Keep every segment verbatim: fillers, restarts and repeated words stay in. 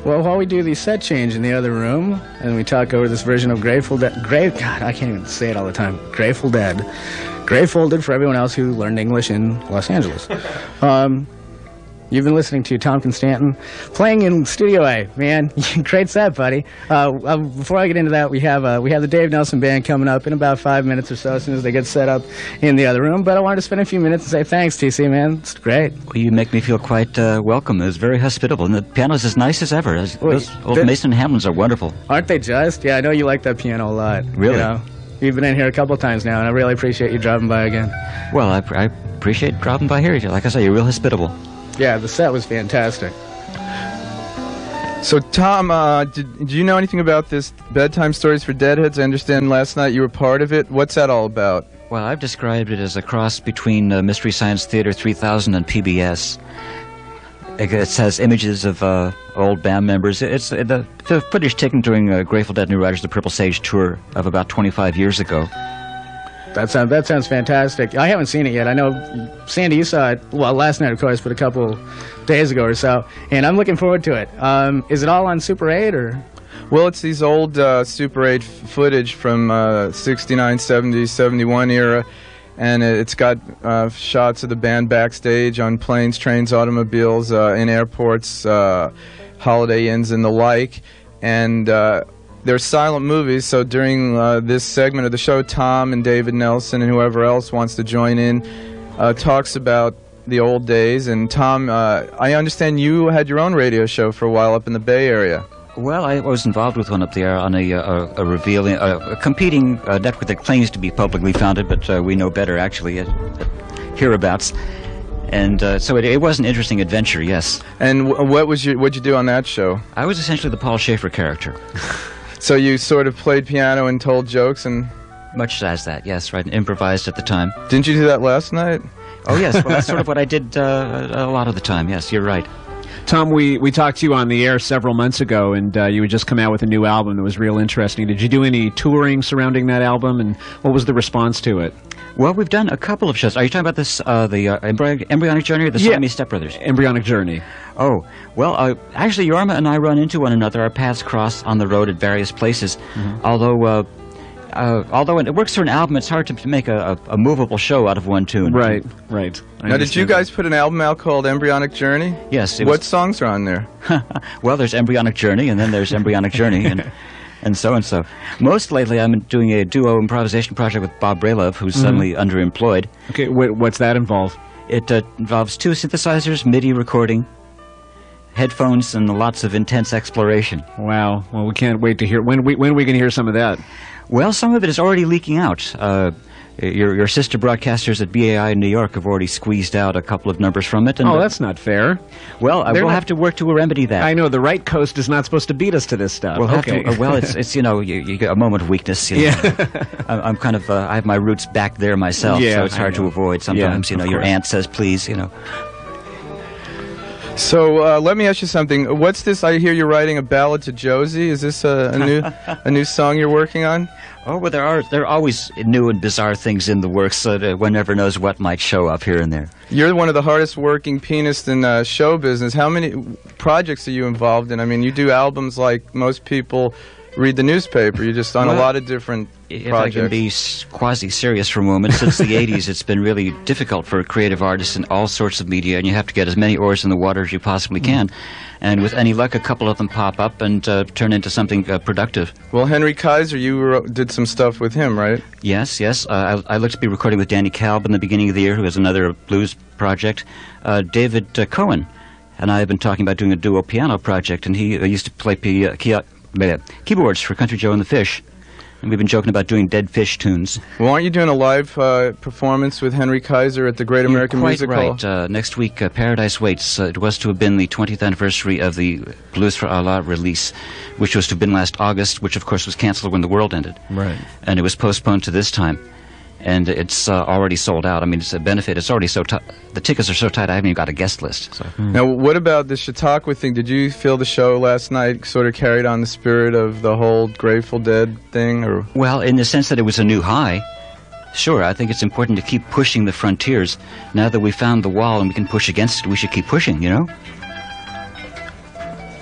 Well, while we do the set change in the other room, and we talk over this version of Grateful Dead... Gra- God, I can't even say it all the time. Grateful Dead. Grateful Dead for everyone else who learned English in Los Angeles. Um... You've been listening to Tom Constantin playing in Studio A. Man, great set, buddy. Uh, uh, before I get into that, we have uh, we have the Dave Nelson Band coming up in about five minutes or so, as soon as they get set up in the other room. But I wanted to spend a few minutes and say thanks, T C, man. It's great. Well, you make me feel quite uh, welcome. It was very hospitable. And the piano's as nice as ever. As, Wait, those old th- Mason Hamlins are wonderful. Aren't they just? Yeah, I know you like that piano a lot. Really? You know? You've been in here a couple times now, and I really appreciate you dropping by again. Well, I, I appreciate dropping by here. Like I say, you're real hospitable. Yeah, the set was fantastic. So, Tom, uh, did, did you know anything about this Bedtime Stories for Deadheads? I understand last night you were part of it. What's that all about? Well, I've described it as a cross between uh, Mystery Science Theater three thousand and P B S. It, it has images of uh, old band members. It's uh, the, the footage taken during uh, Grateful Dead New Riders the Purple Sage tour of about twenty-five years ago. That sounds that sounds fantastic. I haven't seen it yet. I know, Sandy, you saw it, well, last night, of course, but a couple days ago or so, and I'm looking forward to it. Um, is it all on Super eight, or...? Well, it's these old uh, Super eight f- footage from uh, sixty-nine, seventy, seventy-one era, and it's got uh, shots of the band backstage on planes, trains, automobiles, uh, in airports, uh, Holiday Inns, and the like, and... Uh, They're silent movies, so during uh, this segment of the show, Tom and David Nelson and whoever else wants to join in uh, talks about the old days. And Tom, uh, I understand you had your own radio show for a while up in the Bay Area. Well, I was involved with one up there on a, a, a revealing, a, a competing uh, network that claims to be publicly founded, but uh, we know better, actually, at, at hereabouts. And uh, so it, it was an interesting adventure, yes. And w- what was your, what'd you do on that show? I was essentially the Paul Schaefer character. So you sort of played piano and told jokes and... Much as that, yes, right, and improvised at the time. Didn't you do that last night? Oh, yes, well, that's sort of what I did uh, a lot of the time, yes, you're right. Tom, we, we talked to you on the air several months ago, and uh, you had just come out with a new album that was real interesting. Did you do any touring surrounding that album, and what was the response to it? Well, we've done a couple of shows. Are you talking about this, uh, the uh, embry- Embryonic Journey or the Yeah. Siamese Stepbrothers? Embryonic Journey. Oh, well, uh, actually, Yorma and I run into one another. Our paths cross on the road at various places. Mm-hmm. Although, uh, uh, although it works for an album, it's hard to make a, a, a movable show out of one tune. Right, right. I now, did you guys that. put an album out called Embryonic Journey? Yes. It what was... songs are on there? Well, there's Embryonic Journey, and then there's Embryonic Journey, and... And so and so. Most lately, I'm doing a duo improvisation project with Bob Bralove, who's mm-hmm. suddenly underemployed. Okay, wh- what's that involve? It uh, involves two synthesizers, MIDI recording, headphones, and lots of intense exploration. Wow. Well, we can't wait to hear. When we when are we going to hear some of that? Well, some of it is already leaking out. Uh, your your sister broadcasters at B A I in New York have already squeezed out a couple of numbers from it. And oh, uh, that's not fair. Well, uh, we'll not... have to work to remedy that. I know the right coast is not supposed to beat us to this stuff. We'll okay. have to, uh, well, it's it's you know you, you get a moment of weakness. You know. Yeah. I'm, I'm kind of uh, I have my roots back there myself, yeah, so it's hard to avoid. Sometimes yeah, you know your course. aunt says please, you know. So uh, let me ask you something. What's this? I hear you're writing a ballad to Josie. Is this a, a new a new song you're working on? Oh, well, there are there are always new and bizarre things in the works, so that one never knows what might show up here and there. You're one of the hardest working pianists in uh, show business. How many projects are you involved in? I mean, you do albums like most people read the newspaper. You're just on well, a lot of different if projects. I can be quasi-serious for a moment, since the eighties, it's been really difficult for creative artists in all sorts of media, and you have to get as many oars in the water as you possibly can. And with any luck, a couple of them pop up and uh, turn into something uh, productive. Well, Henry Kaiser, you wrote, did some stuff with him, right? Yes, yes. Uh, I, I look to be recording with Danny Kalb in the beginning of the year, who has another blues project. Uh, David uh, Cohen and I have been talking about doing a duo piano project, and he uh, used to play p- uh, key- uh, keyboards for Country Joe and the Fish. And we've been joking about doing Dead Fish tunes. Well, aren't you doing a live uh, performance with Henry Kaiser at the Great American You're quite Music right. Hall? Uh, next week, uh, Paradise Waits. Uh, it was to have been the twentieth anniversary of the Blues for Allah release, which was to have been last August, which of course was canceled when the world ended. Right. And it was postponed to this time. And it's uh, already sold out. I mean, it's a benefit. It's already so tight. The tickets are so tight, I haven't even got a guest list. So. Mm. Now, what about the Chautauqua thing? Did you feel the show last night sort of carried on the spirit of the whole Grateful Dead thing? Or? Well, in the sense that it was a new high, sure. I think it's important to keep pushing the frontiers. Now that we've found the wall and we can push against it, we should keep pushing, you know?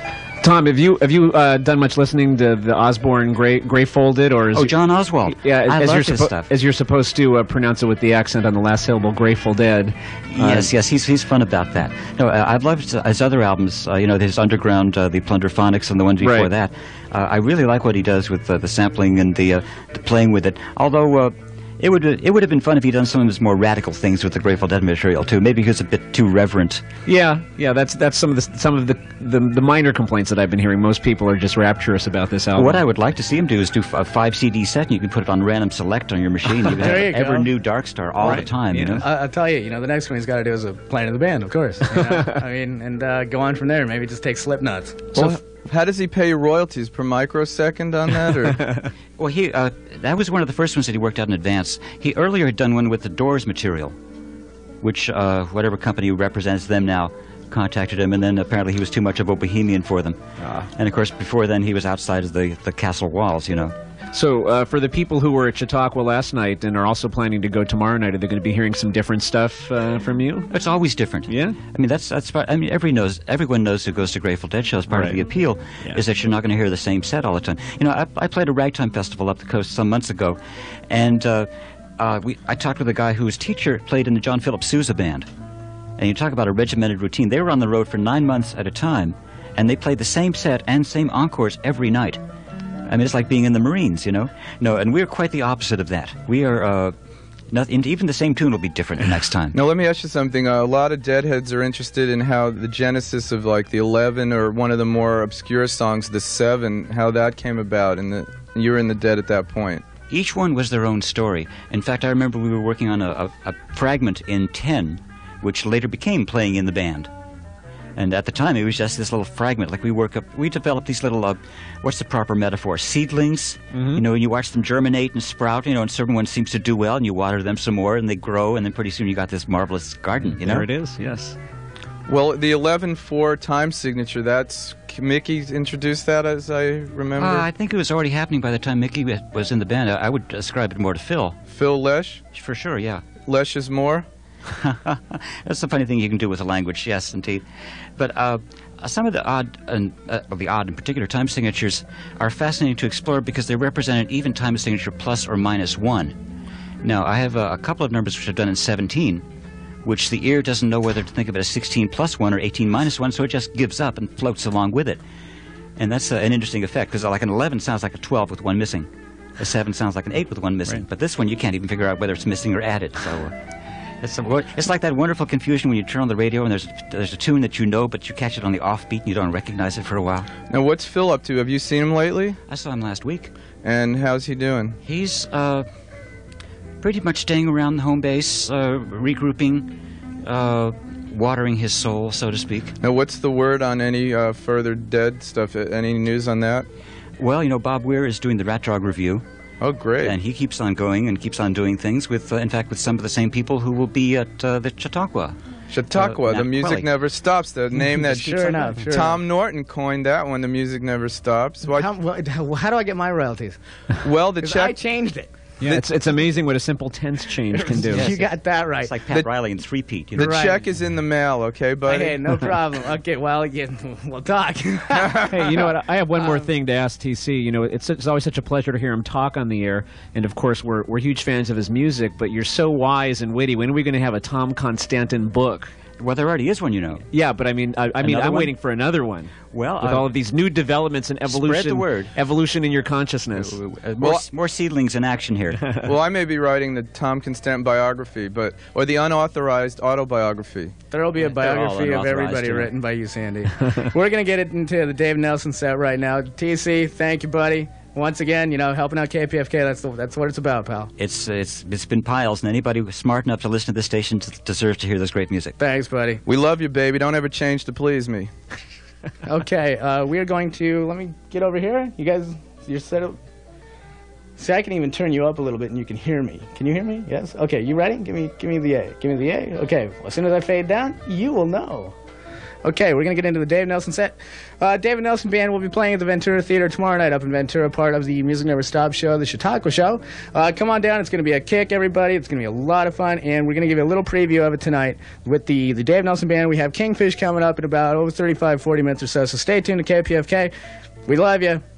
Tom, have you have you uh, done much listening to the Osborne Gray Gray Folded, or is Oh, it- John Oswald. Yeah, I as love you're his suppo- stuff. as you're supposed to uh, pronounce it with the accent on the last syllable, Grateful Dead. Uh, Yes, yes, he's he's fun about that. No, uh, I've loved his other albums. Uh, you know, his Underground, uh, the Plunderphonics, and the one before Right. that. Uh, I really like what he does with uh, the sampling and the, uh, the playing with it. Although uh, it would it would have been fun if he'd done some of his more radical things with the Grateful Dead material too. Maybe he was a bit too reverent. Yeah, yeah, that's that's some of the some of the, the the minor complaints that I've been hearing. Most people are just rapturous about this album. What I would like to see him do is do f- a five C D set, and you can put it on random select on your machine. You can have There you ever go. new Dark Star all the Right, time. You yeah. know. I, I'll tell you, you know, the next one he's got to do is a playing in the band, of course. You know? I mean, and uh, go on from there. Maybe just take Slipknots. Well, how does he pay you royalties per microsecond on that? Or Well, he uh, that was one of the first ones that he worked out in advance. He earlier had done one with the Doors material, which uh, whatever company who represents them now contacted him, and then apparently he was too much of a bohemian for them. And of course, before then he was outside of the, the castle walls, you know. So, uh, for the people who were at Chautauqua last night and are also planning to go tomorrow night, are they going to be hearing some different stuff uh, from you? It's always different. Yeah? I mean, that's that's. part- I mean, every knows everyone knows who goes to Grateful Dead shows. Part Right. of the appeal Yeah. is that you're not going to hear the same set all the time. You know, I, I played a ragtime festival up the coast some months ago, and uh, uh, we I talked with a guy whose teacher played in the John Philip Sousa band, and you talk about a regimented routine. They were on the road for nine months at a time, and they played the same set and same encores every night. I mean, it's like being in the Marines, you know. No, and we're quite the opposite of that. We are. Uh, Nothing, even the same tune will be different the next time. now, let me ask you something. Uh, a lot of Deadheads are interested in how the genesis of like the eleven or one of the more obscure songs, the Seven, how that came about, and the, you were in the Dead at that point. Each one was their own story. In fact, I remember we were working on a, a, a fragment in ten, which later became Playing in the Band. And at the time, it was just this little fragment. Like we work up, we develop these little, uh, what's the proper metaphor? Seedlings. You know, and you watch them germinate and sprout. You know, and certain ones seems to do well, and you water them some more, and they grow, and then pretty soon you got this marvelous garden. You know, There it is, yes. Well, the eleven four time signature, that's Mickey introduced that, as I remember. Uh, I think it was already happening by the time Mickey wa- was in the band. I, I would ascribe it more to Phil, Phil Lesh. for sure. Yeah. Lesh is more. That's the funny thing you can do with a language, yes, indeed. But uh, some of the odd, and uh, well, the odd in particular time signatures are fascinating to explore because they represent an even time signature plus or minus one. Now, I have a, a couple of numbers which I've done in seventeen, which the ear doesn't know whether to think of it as sixteen plus one or eighteen minus one, so it just gives up and floats along with it. And that's uh, an interesting effect because like an eleven sounds like a twelve with one missing. A seven sounds like an eight with one missing. Right. But this one, you can't even figure out whether it's missing or added. So uh, it's, a, it's like that wonderful confusion when you turn on the radio and there's there's a tune that you know, but you catch it on the offbeat and you don't recognize it for a while. Now, what's Phil up to? Have you seen him lately? I saw him last week. And how's he doing? He's uh, pretty much staying around the home base, uh, regrouping, uh, watering his soul, so to speak. Now, what's the word on any uh, further Dead stuff? Any news on that? Well, you know, Bob Weir is doing the Rat Dog review, Oh, great. and he keeps on going and keeps on doing things with, uh, in fact, with some of the same people who will be at uh, the Chautauqua. Chautauqua, uh, the Nat music Quelly. never stops. The name that Sure enough, sure Tom Norton coined that one. The music never stops. Why- How, well, how do I get my royalties? well, the 'Cause I check. changed it. Yeah, it's, it's amazing what a simple tense change can do. Yes. You got that right. It's like Pat The- Riley and Three-Peat. You know? The Right. check is in the mail, okay, buddy? Okay, no problem. Okay, well, yeah, we'll talk. Hey, you know what? I have one more thing to ask T C. You know, it's, it's always such a pleasure to hear him talk on the air, and of course, we're we're huge fans of his music. But you're so wise and witty. When are we going to have a Tom Constantin book? Well, there already is one, you know. Yeah, but I mean, I, I mean, Another I'm one? waiting for another one. Well, with uh, all of these new developments and evolution, the word. evolution in your consciousness. Uh, more, Well- more seedlings in action here. Well, I may be writing the Tom Constantin biography, but or the unauthorized autobiography. There will be a They're all biography of unauthorized, everybody you know. written by you, Sandy. We're going to get it into the Dave Nelson set right now. T C, thank you, buddy. Once again, you know, helping out K P F K, that's the, that's what it's about, pal. It's it's it's been piles, and anybody who's smart enough to listen to this station t- deserves to hear this great music. Thanks, buddy. We love you, baby. Don't ever change to please me. Okay, uh, we're going to, let me get over here. You guys, you're set up. See, I can even turn you up a little bit and you can hear me. Can you hear me? Yes? Okay, you ready? Give me give me the A. Give me the A. Okay, well, as soon as I fade down, you will know. Okay, we're going to get into the Dave Nelson set. Uh, David Nelson Band will be playing at the Ventura Theater tomorrow night up in Ventura, part of the Music Never Stops show, the Chautauqua show. Uh, come on down. It's going to be a kick, everybody. It's going to be a lot of fun, and we're going to give you a little preview of it tonight with the, the Dave Nelson Band. We have Kingfish coming up in about over thirty-five, forty minutes or so, so stay tuned to K P F K. We love you.